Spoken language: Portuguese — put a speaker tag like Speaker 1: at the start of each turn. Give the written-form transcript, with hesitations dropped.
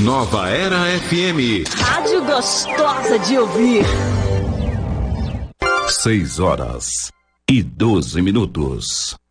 Speaker 1: Nova Era FM.
Speaker 2: Rádio gostosa de ouvir.
Speaker 1: 6 horas e 12 minutos.